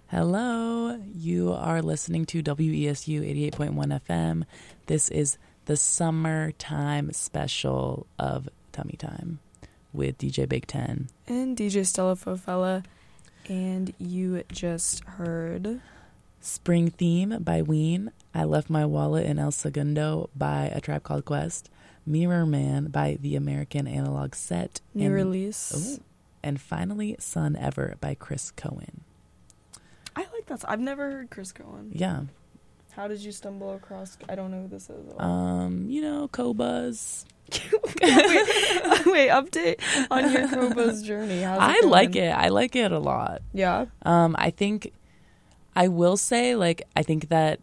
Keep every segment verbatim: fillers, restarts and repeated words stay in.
Hello, you are listening to W E S U eighty-eight point one F M. This is the summertime special of Tummy Time with D J Big Ten. And D J Stella Fofella. And you just heard Spring Theme by Ween, I Left My Wallet in El Segundo by A Tribe Called Quest, Mirror Man by The American Analog Set. New and, release. Oh, and finally, Sun Ever by Chris Cohen. I like that. I've never heard Chris Cohen. Yeah. How did you stumble across? I don't know who this is. Um, you know, Cobuzz. wait, wait, update on your Cobuzz journey. How's it I going? like it. I like it a lot. Yeah. Um, I think, I will say, like, I think that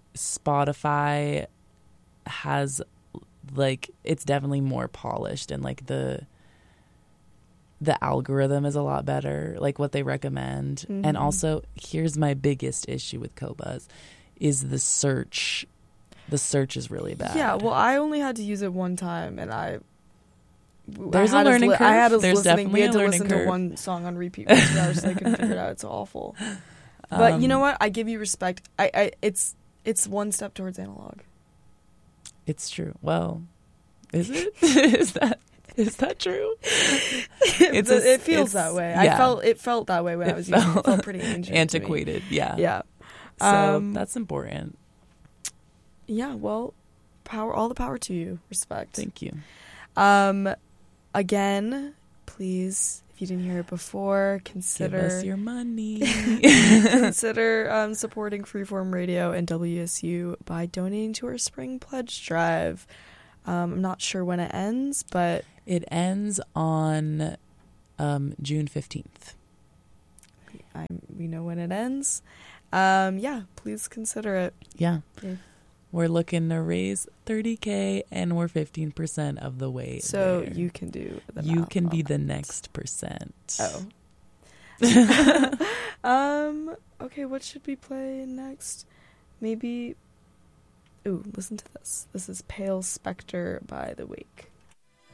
Spotify has, like, it's definitely more polished and, like, the the algorithm is a lot better, like, what they recommend. Mm-hmm. And also, here's my biggest issue with Cobuzz, is the search. The search is really bad. Yeah, well, I only had to use it one time, and I... There's I a learning li- curve. I had us There's listening. definitely We had a to learning listen curve. to one song on repeat for two hours, so I couldn't figure it out. It's awful. But Um, you know what? I give you respect. I, I, it's, it's one step towards analog. It's true. Well, is it? is that is that true? It's a- it feels it's- that way. yeah. I felt it felt that way when It I was using it. It felt felt pretty ancient, to me. antiquated. Yeah. Yeah. So Um, that's important. Yeah. Well, power. All the power to you. Respect. Thank you. Um, again, please, if you didn't hear it before, Give consider us your money. consider um, supporting Freeform Radio and W S U by donating to our spring pledge drive. Um, I'm not sure when it ends, but It ends on um, June fifteenth. I, we know when it ends. Um, yeah, please consider it. Yeah. Yeah. We're looking to raise thirty K and we're fifteen percent of the way So there. you can do the You math can be on the it. next percent. Oh. um. Okay, what should we play next? Maybe... Ooh, listen to this. This is Pale Spectre by The Wake.